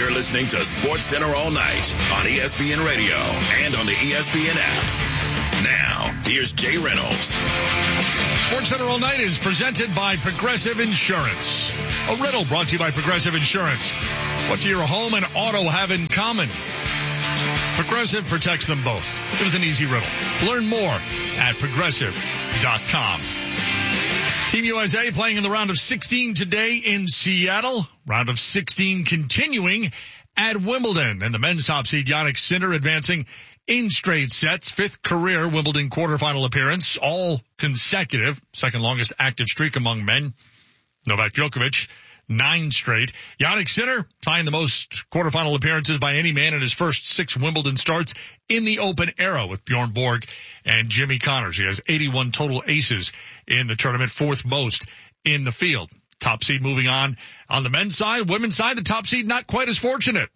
You're listening to Sports Center all night on ESPN Radio and on the ESPN app. Now, here's Jay Reynolds. Sports Center all night is presented by Progressive Insurance. A riddle brought to you by Progressive Insurance. What do your home and auto have in common? Progressive protects them both. It was an easy riddle. Learn more at progressive.com. Team USA playing in the round of 16 today in Seattle. Round of 16 continuing at Wimbledon. And the men's top seed, Jannik Sinner, advancing in straight sets. 5th career Wimbledon quarterfinal appearance. All consecutive. Second longest active streak among men. Novak Djokovic, 9 straight. Jannik Sinner tying the most quarterfinal appearances by any man in his first 6 Wimbledon starts in the Open era with Bjorn Borg and Jimmy Connors. He has 81 total aces in the tournament, 4th most in the field. Top seed moving on the men's side. Women's side, the top seed not quite as fortunate.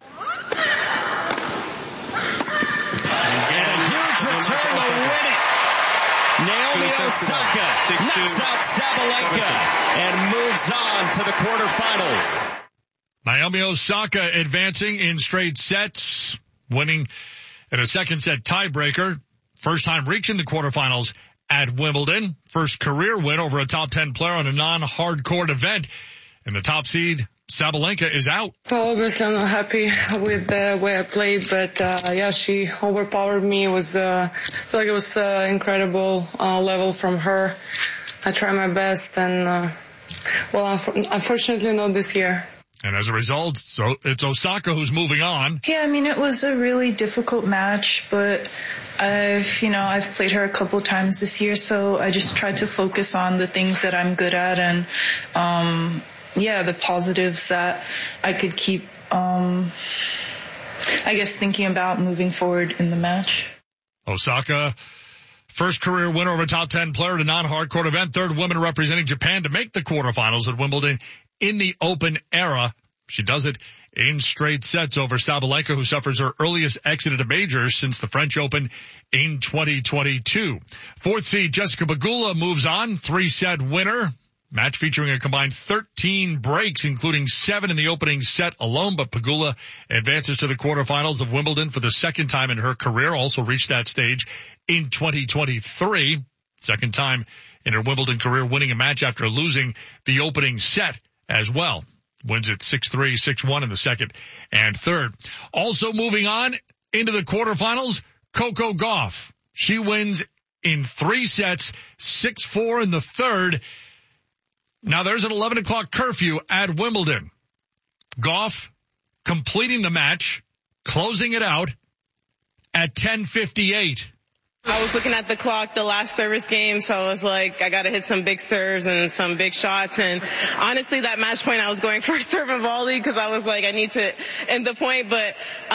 And a huge return to win it. Naomi Osaka knocks out Sabalenka and moves on to the quarterfinals. Naomi Osaka advancing in straight sets, winning in a second set tiebreaker. First time reaching the quarterfinals at Wimbledon. First career win over a top 10 player on a non-hardcourt event. And the top seed, Sabalenka, is out. Well, obviously I'm not happy with the way I played, but she overpowered me. It was, I feel like it was incredible level from her. I tried my best, and unfortunately not this year. And as a result, so it's Osaka who's moving on. Yeah, I mean, it was a really difficult match, but I've played her a couple times this year, so I just tried to focus on the things that I'm good at and, the positives that I could keep, thinking about moving forward in the match. Osaka, first career winner of a top 10 player at a non-hardcourt event, 3rd woman representing Japan to make the quarterfinals at Wimbledon in the Open era. She does it in straight sets over Sabalenka, who suffers her earliest exit at a major since the French Open in 2022. 4th seed Jessica Pegula moves on, 3-set winner. Match featuring a combined 13 breaks, including 7 in the opening set alone. But Pegula advances to the quarterfinals of Wimbledon for the second time in her career. Also reached that stage in 2023. Second time in her Wimbledon career winning a match after losing the opening set as well. Wins it 6-3, 6-1 in the second and third. Also moving on into the quarterfinals, Coco Gauff. She wins in 3 sets, 6-4 in the third. Now there's an 11 o'clock curfew at Wimbledon. Gauff completing the match, closing it out at 10:58. I was looking at the clock the last service game, so I was like, I got to hit some big serves and some big shots. And honestly, that match point, I was going for a serve and volley because I was like, I need to end the point. But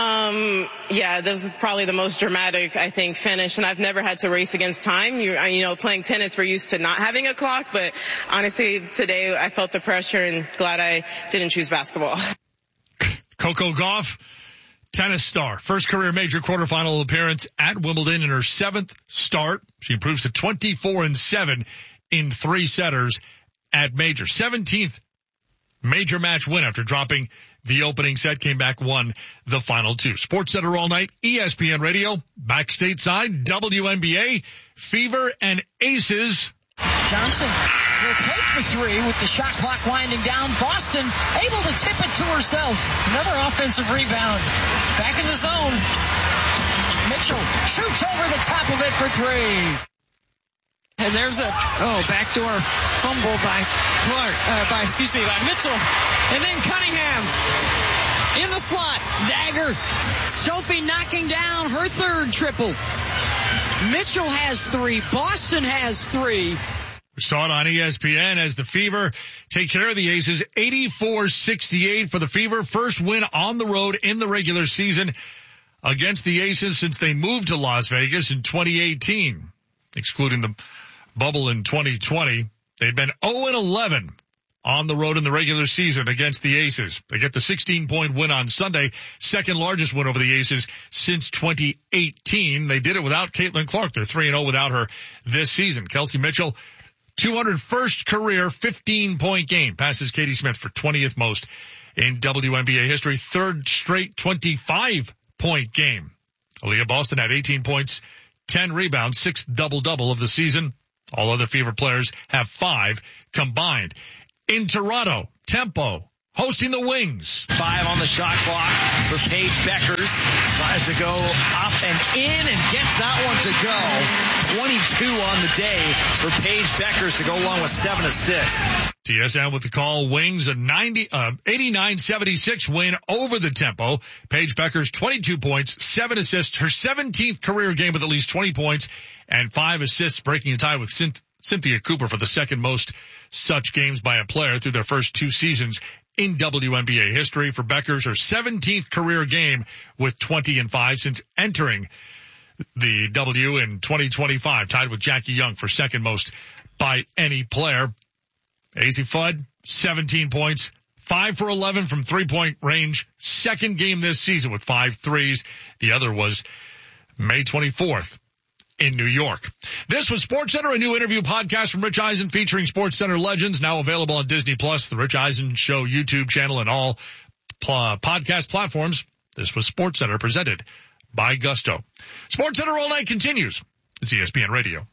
this is probably the most dramatic, I think, finish. And I've never had to race against time. Playing tennis, we're used to not having a clock. But honestly, today I felt the pressure and glad I didn't choose basketball. Coco Gauff, tennis star, first career major quarterfinal appearance at Wimbledon in her 7th start. She improves to 24-7 in 3-setters at major. 17th major match win after dropping the opening set, came back, won the final 2. Sports Center all night, ESPN Radio, back stateside, WNBA, Fever and Aces. Johnson will take the 3 with the shot clock winding down. Boston able to tip it to herself. Another offensive rebound. Back in the zone. Mitchell shoots over the top of it for 3. And there's a backdoor fumble by Mitchell. And then Cunningham in the slot. Dagger. Sophie knocking down her 3rd triple. Mitchell has 3. Boston has 3. We saw it on ESPN as the Fever take care of the Aces. 84-68 for the Fever. First win on the road in the regular season against the Aces since they moved to Las Vegas in 2018, excluding the bubble in 2020. They've been 0-11 on the road in the regular season against the Aces. They get the 16-point win on Sunday, second largest win over the Aces since 2018. They did it without Caitlin Clark. They're 3-0 without her this season. Kelsey Mitchell, 201st career 15-point game, passes Katie Smith for 20th most in WNBA history. Third straight 25-point game. Aaliyah Boston had 18 points, 10 rebounds, 6th double-double of the season. All other Fever players have 5 combined. In Toronto, Tempo hosting the Wings. 5 on the shot clock for Paige Beckers. Tries to go up and in and gets that one to go. 22 on the day for Paige Beckers to go along with 7 assists. TSN with the call. Wings a 89-76 win over the Tempo. Paige Beckers 22 points, 7 assists, her 17th career game with at least 20 points and 5 assists, breaking a tie with Cynthia Cooper for the second most such games by a player through their first 2 seasons in WNBA history. For Beckers, her 17th career game with 20 and 5 since entering the W in 2025, tied with Jackie Young for second most by any player. Azzi Fudd, 17 points, 5 for 11 from 3-point range, second game this season with 5 threes. The other was May 24th. In New York. This was SportsCenter, a new interview podcast from Rich Eisen featuring SportsCenter legends, now available on Disney Plus, the Rich Eisen Show YouTube channel, and all podcast platforms. This was SportsCenter presented by Gusto. SportsCenter all night continues. It's ESPN Radio.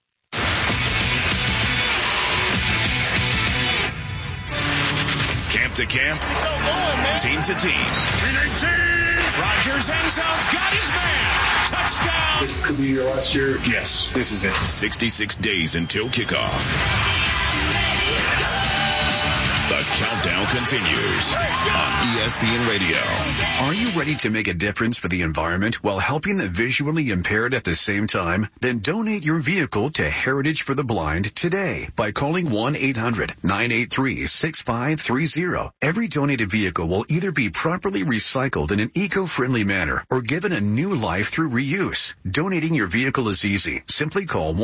Camp to camp, team to team. 319. Rodgers end zone's got his man. Touchdown. This could be your last year. Yes, this is it. 66 days until kickoff. The countdown continues on ESPN Radio. Are you ready to make a difference for the environment while helping the visually impaired at the same time? Then donate your vehicle to Heritage for the Blind today by calling 1-800-983-6530. Every donated vehicle will either be properly recycled in an eco-friendly manner or given a new life through reuse. Donating your vehicle is easy. Simply call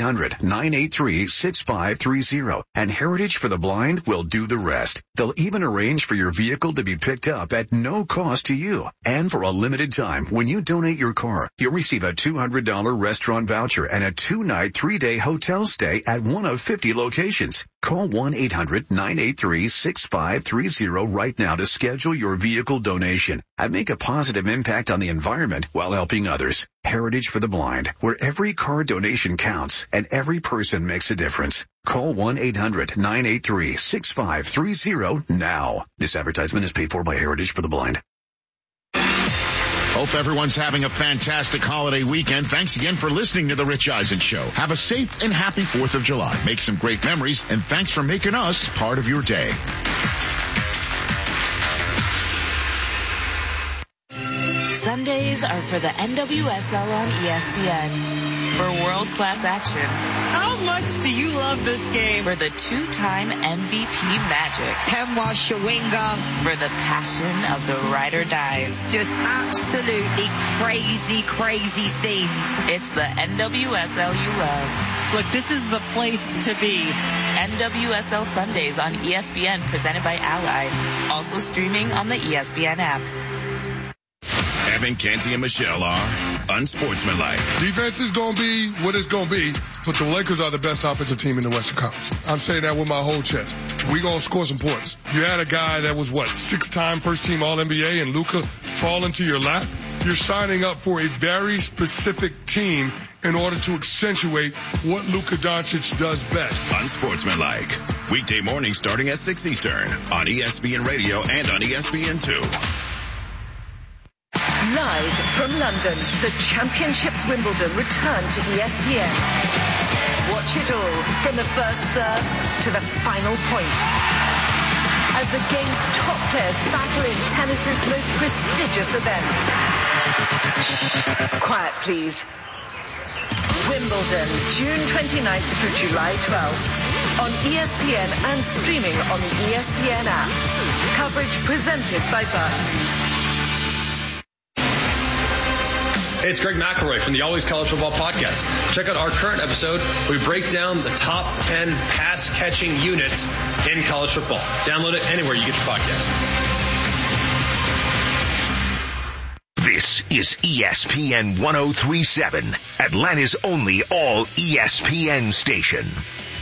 1-800-983-6530 and Heritage for the Blind will do the rest. They'll even arrange for your vehicle to be picked up at no cost to you. And for a limited time, when you donate your car, you'll receive a $200 restaurant voucher and a 2-night, 3-day hotel stay at one of 50 locations. Call 1-800-983-6530 right now to schedule your vehicle donation and make a positive impact on the environment while helping others. Heritage for the Blind, where every car donation counts and every person makes a difference. Call 1-800-983-6530 now. This advertisement is paid for by Heritage for the Blind. Hope everyone's having a fantastic holiday weekend. Thanks again for listening to The Rich Eisen Show. Have a safe and happy 4th of July. Make some great memories, and thanks for making us part of your day. Sundays are for the NWSL on ESPN. For world-class action. How much do you love this game? For the 2-time MVP Magic. Temwa Shawinga. For the passion of the ride or dies. Just absolutely crazy, crazy scenes. It's the NWSL you love. Look, this is the place to be. NWSL Sundays on ESPN, presented by Ally. Also streaming on the ESPN app. Evan, Canty, and Michelle are unsportsmanlike. Defense is going to be what it's going to be, but the Lakers are the best offensive team in the Western Conference. I'm saying that with my whole chest. We're going to score some points. You had a guy that was, 6-time first-team All-NBA, and Luka fall into your lap? You're signing up for a very specific team in order to accentuate what Luka Doncic does best. Unsportsmanlike. Weekday mornings starting at 6 Eastern on ESPN Radio and on ESPN2. Live from London, the Championships Wimbledon return to ESPN. Watch it all from the first serve to the final point. As the game's top players battle in tennis's most prestigious event. Quiet, please. Wimbledon, June 29th through July 12th. On ESPN and streaming on the ESPN app. Coverage presented by Barclays. Hey, it's Greg McElroy from the Always College Football Podcast. Check out our current episode where we break down the top 10 pass-catching units in college football. Download it anywhere you get your podcast. This is ESPN 1037, Atlanta's only all ESPN station.